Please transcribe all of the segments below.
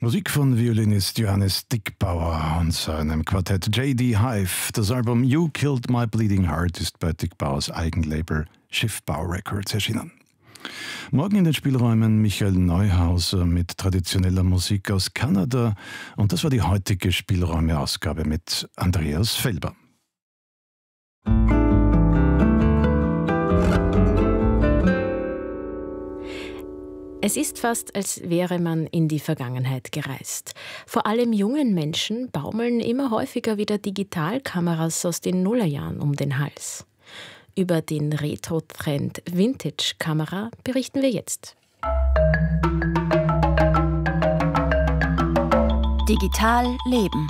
Musik von Violinist Johannes Dickbauer und seinem Quartett J.D. Hive. Das Album You Killed My Bleeding Heart ist bei Dickbauers Eigenlabel Schiffbau Records erschienen. Morgen in den Spielräumen Michael Neuhauser mit traditioneller Musik aus Kanada. Und das war die heutige Spielräume-Ausgabe mit Andreas Felber. Es ist fast, als wäre man in die Vergangenheit gereist. Vor allem jungen Menschen baumeln immer häufiger wieder Digitalkameras aus den Nullerjahren um den Hals. Über den Retro-Trend Vintage-Kamera berichten wir jetzt. Digital leben.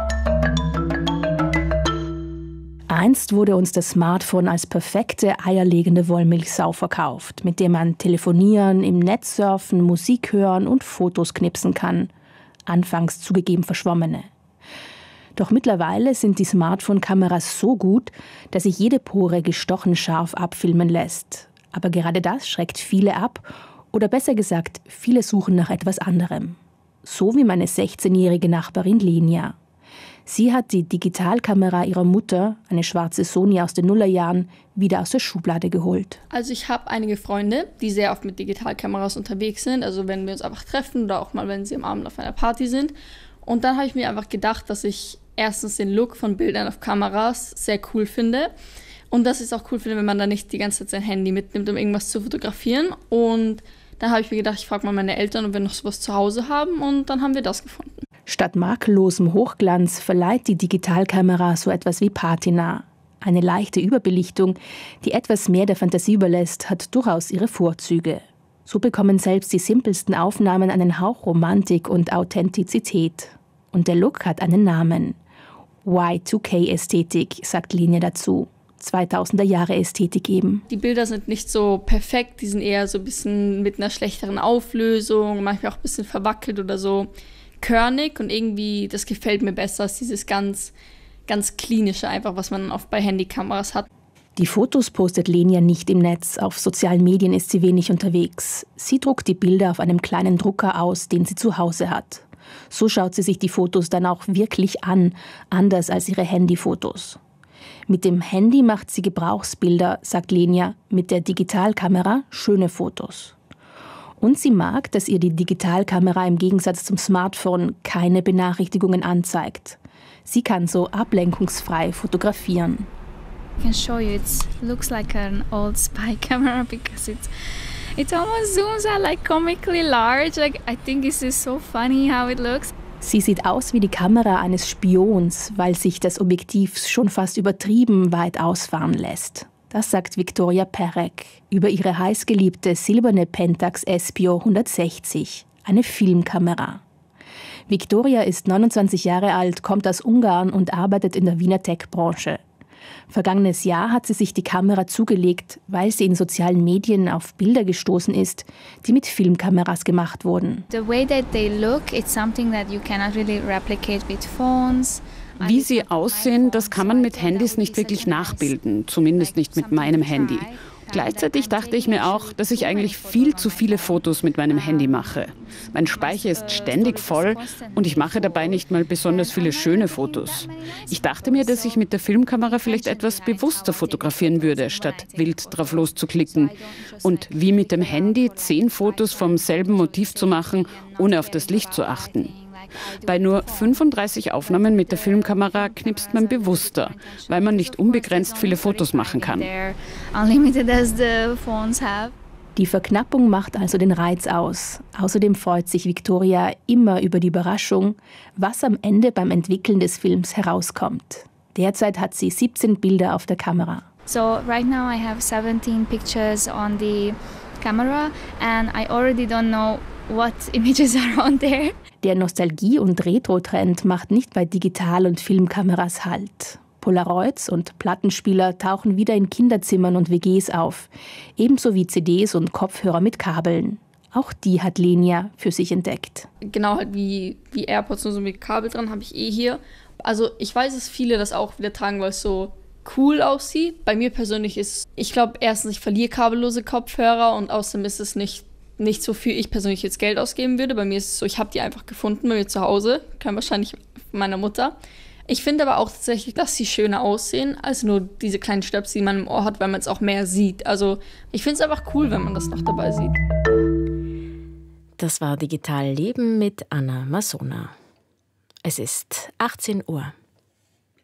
Einst wurde uns das Smartphone als perfekte eierlegende Wollmilchsau verkauft, mit dem man telefonieren, im Netz surfen, Musik hören und Fotos knipsen kann. Anfangs zugegeben verschwommene. Doch mittlerweile sind die Smartphone-Kameras so gut, dass sich jede Pore gestochen scharf abfilmen lässt. Aber gerade das schreckt viele ab, oder besser gesagt, viele suchen nach etwas anderem. So wie meine 16-jährige Nachbarin Lenia. Sie hat die Digitalkamera ihrer Mutter, eine schwarze Sony aus den Nullerjahren, wieder aus der Schublade geholt. Also ich habe einige Freunde, die sehr oft mit Digitalkameras unterwegs sind. Also wenn wir uns einfach treffen oder auch mal, wenn sie am Abend auf einer Party sind. Und dann habe ich mir einfach gedacht, dass ich erstens den Look von Bildern auf Kameras sehr cool finde. Und dass ich es auch cool finde, wenn man da nicht die ganze Zeit sein Handy mitnimmt, um irgendwas zu fotografieren. Und dann habe ich mir gedacht, ich frage mal meine Eltern, ob wir noch sowas zu Hause haben. Und dann haben wir das gefunden. Statt makellosem Hochglanz verleiht die Digitalkamera so etwas wie Patina. Eine leichte Überbelichtung, die etwas mehr der Fantasie überlässt, hat durchaus ihre Vorzüge. So bekommen selbst die simpelsten Aufnahmen einen Hauch Romantik und Authentizität. Und der Look hat einen Namen. Y2K-Ästhetik, sagt Lenia dazu. 2000er-Jahre-Ästhetik eben. Die Bilder sind nicht so perfekt, die sind eher so ein bisschen mit einer schlechteren Auflösung, manchmal auch ein bisschen verwackelt oder so körnig und irgendwie, das gefällt mir besser als dieses ganz klinische einfach, was man oft bei Handykameras hat. Die Fotos postet Lenia nicht im Netz, auf sozialen Medien ist sie wenig unterwegs. Sie druckt die Bilder auf einem kleinen Drucker aus, den sie zu Hause hat. So schaut sie sich die Fotos dann auch wirklich an, anders als ihre Handyfotos. Mit dem Handy macht sie Gebrauchsbilder, sagt Lenia, mit der Digitalkamera schöne Fotos. Und sie mag, dass ihr die Digitalkamera im Gegensatz zum Smartphone keine Benachrichtigungen anzeigt. Sie kann so ablenkungsfrei fotografieren. I can show you, it looks like an old spy camera because it almost zooms out like comically large. Like I think this is so funny how it looks. Sie sieht aus wie die Kamera eines Spions, weil sich das Objektiv schon fast übertrieben weit ausfahren lässt. Das sagt Victoria Perek über ihre heißgeliebte silberne Pentax Espio 160, eine Filmkamera. Victoria ist 29 Jahre alt, kommt aus Ungarn und arbeitet in der Wiener Tech-Branche. Vergangenes Jahr hat sie sich die Kamera zugelegt, weil sie in sozialen Medien auf Bilder gestoßen ist, die mit Filmkameras gemacht wurden. The way that they look, it's something that you cannot really replicate with phones. Wie sie aussehen, das kann man mit Handys nicht wirklich nachbilden, zumindest nicht mit meinem Handy. Gleichzeitig dachte ich mir auch, dass ich eigentlich viel zu viele Fotos mit meinem Handy mache. Mein Speicher ist ständig voll und ich mache dabei nicht mal besonders viele schöne Fotos. Ich dachte mir, dass ich mit der Filmkamera vielleicht etwas bewusster fotografieren würde, statt wild drauf loszuklicken. Und wie mit dem Handy 10 Fotos vom selben Motiv zu machen, ohne auf das Licht zu achten. Bei nur 35 Aufnahmen mit der Filmkamera knipst man bewusster, weil man nicht unbegrenzt viele Fotos machen kann. Die Verknappung macht also den Reiz aus. Außerdem freut sich Victoria immer über die Überraschung, was am Ende beim Entwickeln des Films herauskommt. Derzeit hat sie 17 Bilder auf der Kamera. So right now I have 17 pictures on the camera and I already don't know what images are on there. Der Nostalgie- und Retro-Trend macht nicht bei Digital- und Filmkameras Halt. Polaroids und Plattenspieler tauchen wieder in Kinderzimmern und WGs auf, ebenso wie CDs und Kopfhörer mit Kabeln. Auch die hat Lenia für sich entdeckt. Genau halt wie AirPods, nur so mit Kabel dran, habe ich hier. Also ich weiß, dass viele das auch wieder tragen, weil es so cool aussieht. Bei mir persönlich ist, ich glaube erstens, ich verliere kabellose Kopfhörer und außerdem ist es nicht nichts, wofür ich persönlich jetzt Geld ausgeben würde. Bei mir ist es so, ich habe die einfach gefunden bei mir zu Hause, kann wahrscheinlich von meiner Mutter. Ich finde aber auch tatsächlich, dass sie schöner aussehen, als nur diese kleinen Stöpsel, die man im Ohr hat, weil man es auch mehr sieht. Also ich finde es einfach cool, wenn man das noch dabei sieht. Das war Digital Leben mit Anna Masona. Es ist 18 Uhr.